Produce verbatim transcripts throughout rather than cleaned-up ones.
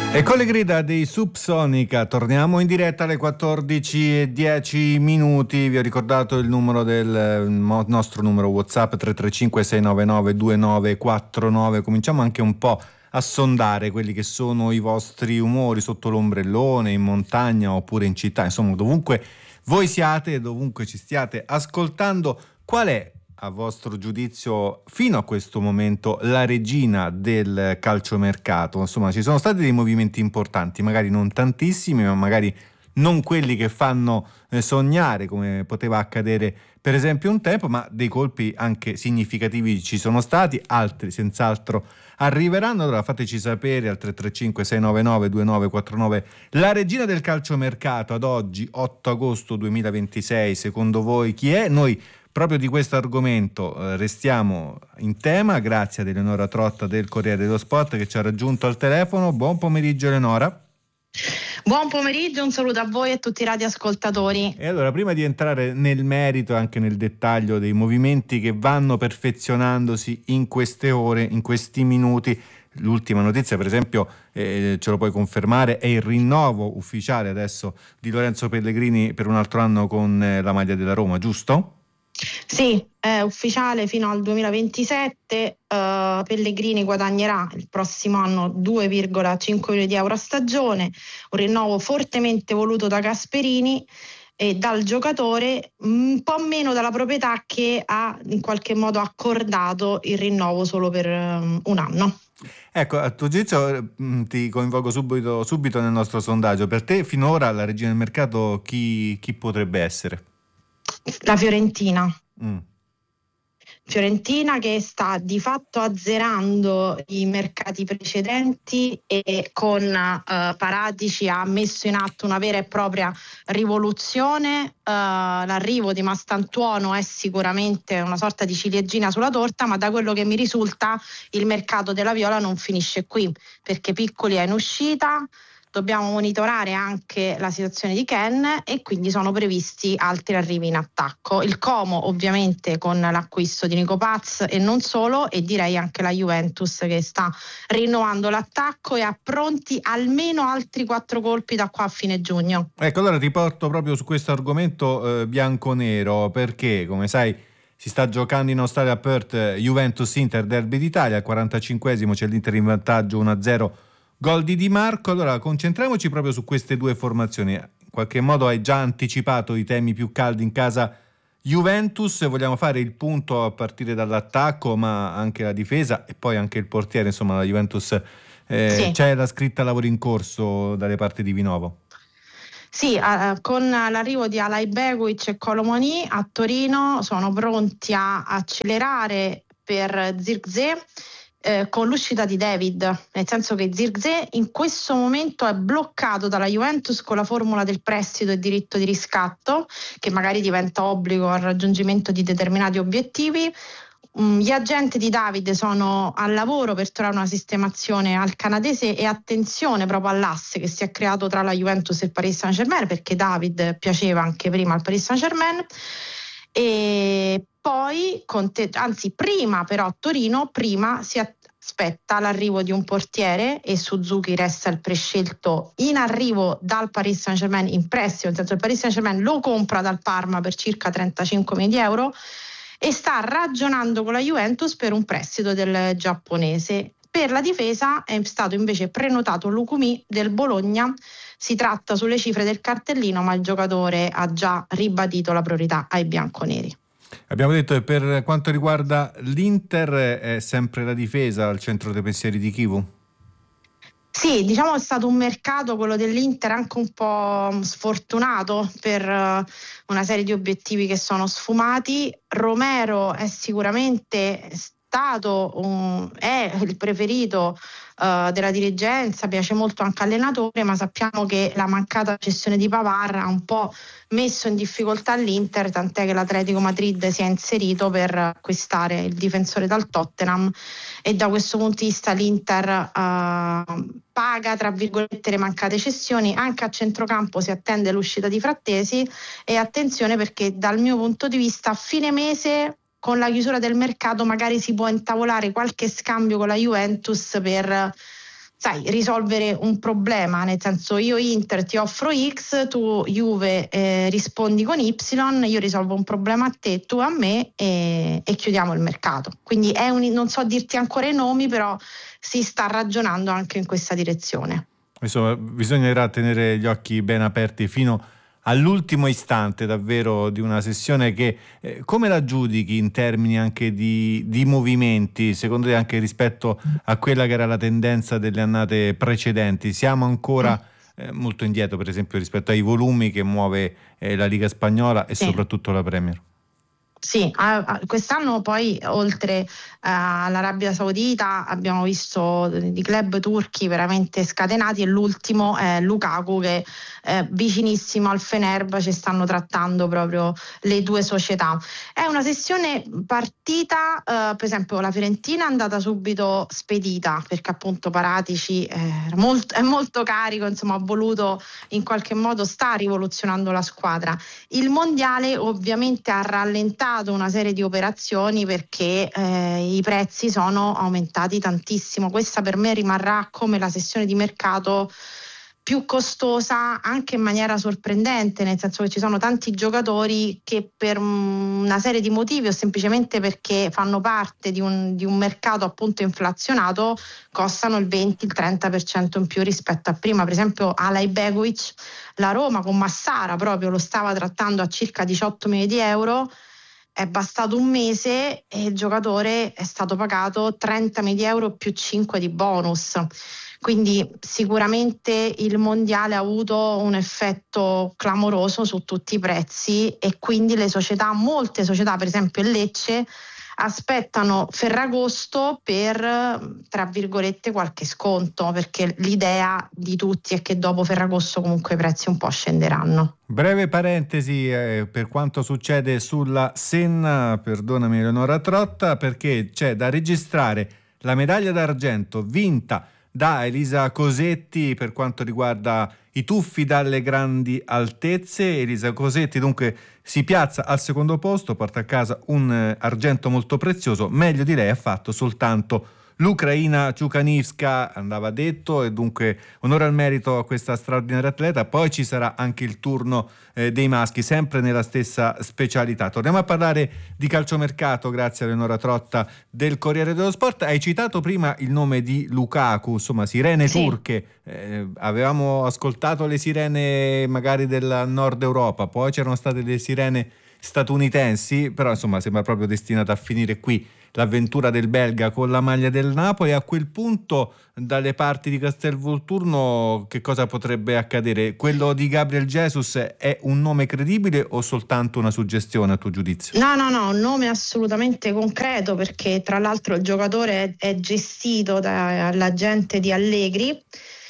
E con le grida dei Subsonica torniamo in diretta alle quattordici e dieci minuti. Vi ho ricordato il numero del nostro numero WhatsApp tre tre cinque sei nove nove due nove quattro nove. Cominciamo anche un po' a sondare quelli che sono i vostri umori sotto l'ombrellone, in montagna oppure in città, insomma dovunque voi siate, dovunque ci stiate ascoltando. Qual è, a vostro giudizio, fino a questo momento la regina del calciomercato? Insomma, ci sono stati dei movimenti importanti, magari non tantissimi, ma magari non quelli che fanno eh, sognare, come poteva accadere per esempio un tempo, ma dei colpi anche significativi ci sono stati, altri senz'altro arriveranno. Allora fateci sapere al tre tre cinque sei nove nove due nove quattro nove. La regina del calciomercato ad oggi, otto agosto duemilaventisei, secondo voi chi è? Noi proprio di questo argomento eh, restiamo in tema, grazie ad Eleonora Trotta del Corriere dello Sport che ci ha raggiunto al telefono. Buon pomeriggio Eleonora. Buon pomeriggio, un saluto a voi e a tutti i radioascoltatori. E allora, prima di entrare nel merito e anche nel dettaglio dei movimenti che vanno perfezionandosi in queste ore, in questi minuti, l'ultima notizia per esempio, eh, ce lo puoi confermare, è il rinnovo ufficiale adesso di Lorenzo Pellegrini per un altro anno con eh, la maglia della Roma, giusto? Sì, è ufficiale fino al duemilaventisette. uh, Pellegrini guadagnerà il prossimo anno due virgola cinque milioni di euro a stagione, un rinnovo fortemente voluto da Gasperini e dal giocatore, un po' meno dalla proprietà che ha in qualche modo accordato il rinnovo solo per um, un anno. Ecco, a tuo giudizio ti coinvolgo subito, subito nel nostro sondaggio. Per te finora la regina del mercato chi, chi potrebbe essere? La Fiorentina. Mm. Fiorentina che sta di fatto azzerando i mercati precedenti e con uh, Paratici ha messo in atto una vera e propria rivoluzione. Uh, l'arrivo di Mastantuono è sicuramente una sorta di ciliegina sulla torta, ma da quello che mi risulta il mercato della Viola non finisce qui, perché Piccoli è in uscita. Dobbiamo monitorare anche la situazione di Ken e quindi sono previsti altri arrivi in attacco. Il Como ovviamente con l'acquisto di Nico Paz e non solo, e direi anche la Juventus che sta rinnovando l'attacco e ha pronti almeno altri quattro colpi da qua a fine giugno. Ecco, allora ti porto proprio su questo argomento eh, bianconero, perché come sai si sta giocando in Australia a Perth eh, Juventus-Inter Derby d'Italia. Al quarantacinquesimo c'è l'Inter in vantaggio uno a zero. Gol di Di Marco. Allora concentriamoci proprio su queste due formazioni. In qualche modo hai già anticipato i temi più caldi in casa Juventus. Vogliamo fare il punto a partire dall'attacco, ma anche la difesa e poi anche il portiere. Insomma, la Juventus eh, sì. C'è la scritta lavori in corso dalle parti di Vinovo. Sì, eh, con l'arrivo di Alay Begovic e Colomoni a Torino sono pronti a accelerare per Zirkzee. Eh, con l'uscita di David, nel senso che Zirkzee in questo momento è bloccato dalla Juventus con la formula del prestito e diritto di riscatto, che magari diventa obbligo al raggiungimento di determinati obiettivi. Um, gli agenti di David sono al lavoro per trovare una sistemazione al canadese e attenzione proprio all'asse che si è creato tra la Juventus e il Paris Saint-Germain, perché David piaceva anche prima al Paris Saint-Germain. E poi, anzi prima però a Torino, prima si aspetta l'arrivo di un portiere e Suzuki resta il prescelto in arrivo dal Paris Saint-Germain in prestito, nel senso che il Paris Saint-Germain lo compra dal Parma per circa trentacinque milioni di euro e sta ragionando con la Juventus per un prestito del giapponese. Per la difesa è stato invece prenotato Lukumi del Bologna. Si tratta sulle cifre del cartellino, ma il giocatore ha già ribadito la priorità ai bianconeri. Abbiamo detto che per quanto riguarda l'Inter è sempre la difesa al centro dei pensieri di Chivu? Sì, diciamo è stato un mercato, quello dell'Inter, anche un po' sfortunato per una serie di obiettivi che sono sfumati. Romero è sicuramente stato un, è il preferito uh, della dirigenza, piace molto anche allenatore, ma sappiamo che la mancata cessione di Pavard ha un po' messo in difficoltà l'Inter, tant'è che l'Atletico Madrid si è inserito per acquistare il difensore dal Tottenham e da questo punto di vista l'Inter uh, paga tra virgolette le mancate cessioni. Anche a centrocampo si attende l'uscita di Frattesi e attenzione perché dal mio punto di vista a fine mese, con la chiusura del mercato, magari si può intavolare qualche scambio con la Juventus per sai, risolvere un problema, nel senso io Inter ti offro X, tu Juve eh, rispondi con Y, io risolvo un problema a te, tu a me e, e chiudiamo il mercato. Quindi è un, non so dirti ancora i nomi, però si sta ragionando anche in questa direzione. Insomma, bisognerà tenere gli occhi ben aperti fino all'ultimo istante davvero di una sessione che eh, come la giudichi in termini anche di, di movimenti, secondo te, anche rispetto a quella che era la tendenza delle annate precedenti? Siamo ancora eh, molto indietro, per esempio, rispetto ai volumi che muove eh, la Liga Spagnola e sì. soprattutto la Premier? Sì, quest'anno poi oltre all'Arabia Saudita abbiamo visto di club turchi veramente scatenati e l'ultimo è Lukaku che è vicinissimo al Fenerbahce, stanno trattando proprio le due società. È una sessione partita, eh, per esempio la Fiorentina è andata subito spedita perché appunto Paratici è molto, è molto carico, insomma ha voluto in qualche modo, sta rivoluzionando la squadra. Il mondiale ovviamente ha rallentato una serie di operazioni perché eh, i prezzi sono aumentati tantissimo. Questa per me rimarrà come la sessione di mercato più costosa, anche in maniera sorprendente, nel senso che ci sono tanti giocatori che per una serie di motivi o semplicemente perché fanno parte di un, di un mercato appunto inflazionato costano il venti il trenta per cento in più rispetto a prima. Per esempio Alay Begovic, la Roma con Massara proprio lo stava trattando a circa diciotto milioni di euro, è bastato un mese e il giocatore è stato pagato trenta milioni di euro più cinque di bonus. Quindi sicuramente il mondiale ha avuto un effetto clamoroso su tutti i prezzi e quindi le società, molte società, per esempio il Lecce, aspettano Ferragosto per, tra virgolette, qualche sconto, perché l'idea di tutti è che dopo Ferragosto comunque i prezzi un po' scenderanno. Breve parentesi eh, per quanto succede sulla Senna, perdonami Eleonora Trotta, perché c'è da registrare la medaglia d'argento vinta da Elisa Cosetti per quanto riguarda i tuffi dalle grandi altezze. Elisa Cosetti dunque si piazza al secondo posto, porta a casa un eh, argento molto prezioso. Meglio di lei ha fatto soltanto l'ucraina Ciukanivska, andava detto, e dunque onore al merito a questa straordinaria atleta. Poi ci sarà anche il turno eh, dei maschi, sempre nella stessa specialità. Torniamo a parlare di calciomercato grazie a Eleonora Trotta del Corriere dello Sport. Hai citato prima il nome di Lukaku, insomma sirene sì. turche. Eh, avevamo ascoltato le sirene magari del nord Europa, poi c'erano state le sirene statunitensi, però insomma sembra proprio destinata a finire qui l'avventura del belga con la maglia del Napoli. A quel punto dalle parti di Castelvolturno che cosa potrebbe accadere? Quello di Gabriel Jesus è un nome credibile o soltanto una suggestione a tuo giudizio? No, no, no, un nome assolutamente concreto, perché tra l'altro il giocatore è, è gestito dall'agente di Allegri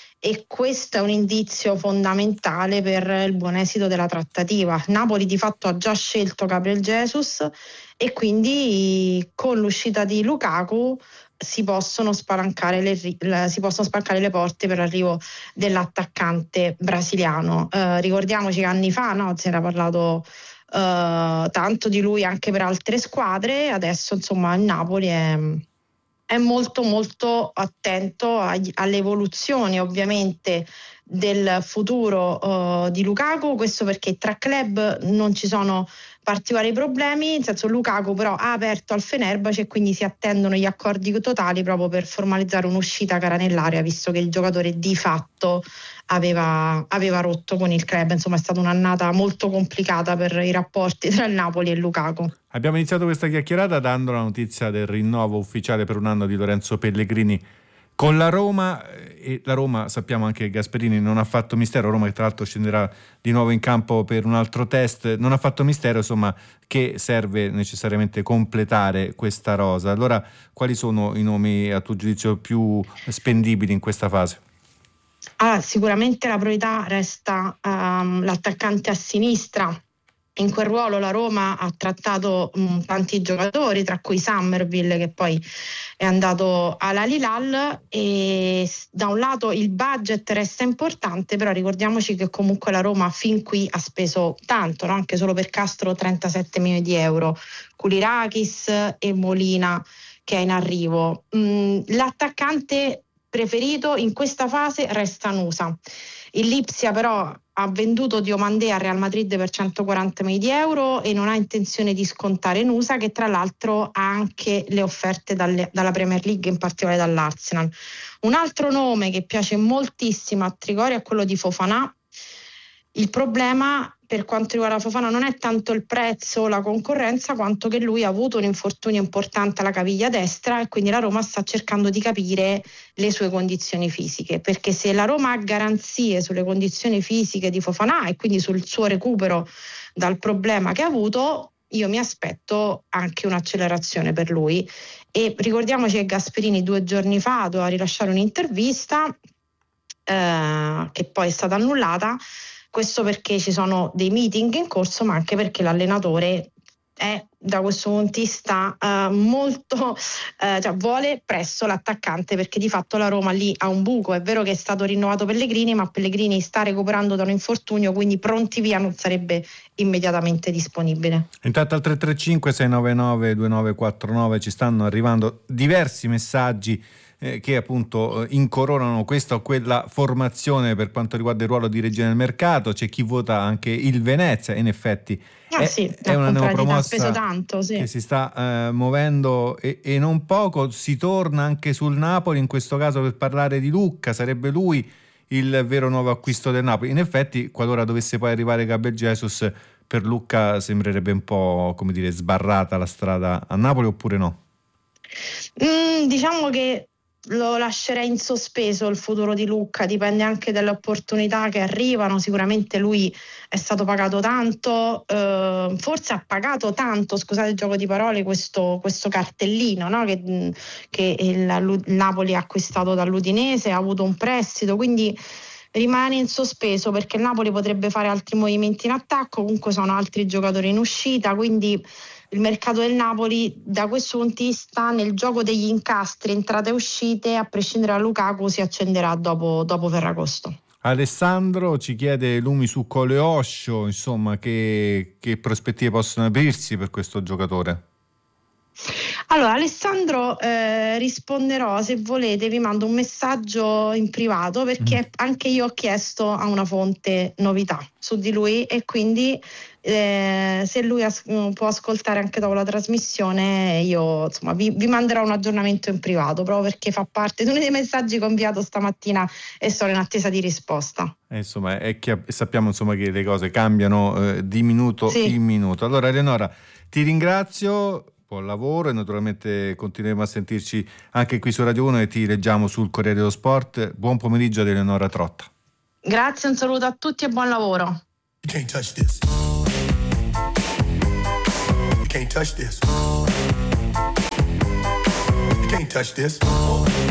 e questo è un indizio fondamentale per il buon esito della trattativa. Napoli di fatto ha già scelto Gabriel Jesus e quindi con l'uscita di Lukaku si possono spalancare le, si possono spalancare le porte per l'arrivo dell'attaccante brasiliano. Eh, ricordiamoci che anni fa no, si era parlato eh, tanto di lui anche per altre squadre, adesso insomma il Napoli è è molto molto attento agli, alle evoluzioni ovviamente del futuro uh, di Lukaku, questo perché tra club non ci sono particolari problemi, nel senso Lukaku però ha aperto al Fenerbahce e quindi si attendono gli accordi totali proprio per formalizzare un'uscita cara nell'area, visto che il giocatore di fatto aveva, aveva rotto con il club. Insomma è stata un'annata molto complicata per i rapporti tra il Napoli e Lukaku. Abbiamo iniziato questa chiacchierata dando la notizia del rinnovo ufficiale per un anno di Lorenzo Pellegrini con la Roma, e la Roma sappiamo anche che Gasperini non ha fatto mistero, Roma che tra l'altro scenderà di nuovo in campo per un altro test, non ha fatto mistero insomma che serve necessariamente completare questa rosa. Allora quali sono i nomi a tuo giudizio più spendibili in questa fase? Ah, sicuramente la priorità resta um, l'attaccante a sinistra. In quel ruolo la Roma ha trattato mh, tanti giocatori, tra cui Summerville che poi è andato all'Al Hilal, e da un lato il budget resta importante, però ricordiamoci che comunque la Roma fin qui ha speso tanto, no? Anche solo per Castro trentasette milioni di euro, Koulirakis e Molina che è in arrivo. Mh, l'attaccante preferito in questa fase resta Nusa. Il Lipsia però ha venduto Diomandé al Real Madrid per centoquaranta milioni di euro e non ha intenzione di scontare Nusa, che tra l'altro ha anche le offerte dalle, dalla Premier League, in particolare dall'Arsenal. Un altro nome che piace moltissimo a Trigoria è quello di Fofana. Il problema per quanto riguarda Fofana non è tanto il prezzo o la concorrenza, quanto che lui ha avuto un infortunio importante alla caviglia destra e quindi la Roma sta cercando di capire le sue condizioni fisiche, perché se la Roma ha garanzie sulle condizioni fisiche di Fofana e quindi sul suo recupero dal problema che ha avuto, io mi aspetto anche un'accelerazione per lui. E ricordiamoci che Gasperini due giorni fa doveva rilasciare un'intervista eh, che poi è stata annullata. Questo perché ci sono dei meeting in corso, ma anche perché l'allenatore è, da questo punto di vista, eh, molto eh, cioè vuole presto l'attaccante, perché di fatto la Roma lì ha un buco. È vero che è stato rinnovato Pellegrini, ma Pellegrini sta recuperando da un infortunio, quindi pronti via non sarebbe immediatamente disponibile. Intanto al tre tre cinque sei nove nove due nove quattro nove ci stanno arrivando diversi messaggi eh, che appunto eh, incoronano questa o quella formazione per quanto riguarda il ruolo di regia del mercato. C'è chi vota anche il Venezia, in effetti ah, è, sì, è una neopromossa tanto, sì. che si sta eh, muovendo e, e non poco. Si torna anche sul Napoli, in questo caso per parlare di Lucca. Sarebbe lui il vero nuovo acquisto del Napoli. In effetti, qualora dovesse poi arrivare Gabriel Jesus, per Lucca sembrerebbe un po', come dire, sbarrata la strada a Napoli, oppure no? Mm, diciamo che lo lascerei in sospeso il futuro di Lucca, dipende anche dalle opportunità che arrivano. Sicuramente lui è stato pagato tanto, eh, forse ha pagato tanto, scusate il gioco di parole, questo, questo cartellino, no? che, che il, il Napoli ha acquistato dall'Udinese, ha avuto un prestito, quindi rimane in sospeso perché il Napoli potrebbe fare altri movimenti in attacco, comunque sono altri giocatori in uscita, quindi il mercato del Napoli da questo punto di vista, nel gioco degli incastri, entrate e uscite, a prescindere da Lukaku, si accenderà dopo, dopo Ferragosto. Alessandro ci chiede lumi su Coleoscio, insomma, che, che prospettive possono aprirsi per questo giocatore? Allora Alessandro, eh, risponderò, se volete vi mando un messaggio in privato, perché mm. anche io ho chiesto a una fonte novità su di lui e quindi eh, se lui as- può ascoltare anche dopo la trasmissione, io insomma vi, vi manderò un aggiornamento in privato, proprio perché fa parte di uno dei messaggi che ho inviato stamattina e sono in attesa di risposta. Eh, insomma, è che sappiamo insomma che le cose cambiano eh, di minuto sì. in minuto. Allora Eleonora, ti ringrazio. Buon lavoro e naturalmente continueremo a sentirci anche qui su Radio uno e ti leggiamo sul Corriere dello Sport. Buon pomeriggio ad Eleonora Trotta. Grazie, un saluto a tutti e buon lavoro. You can't touch this. You can't touch this. You can't touch this.